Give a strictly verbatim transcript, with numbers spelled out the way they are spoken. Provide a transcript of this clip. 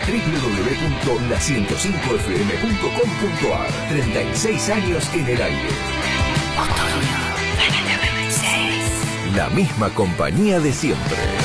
w w w punto la ciento cinco f m punto com punto a r. treinta y seis años en el aire. Otoño, la misma compañía de siempre.